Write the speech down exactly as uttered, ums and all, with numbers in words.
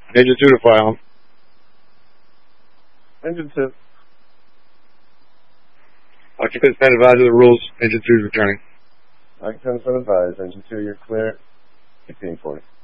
Engine two to file. Engine two. Occupants been advised of the rules. Engine two is returning. Occupants been advised. Engine two, you're clear. eighteen forty.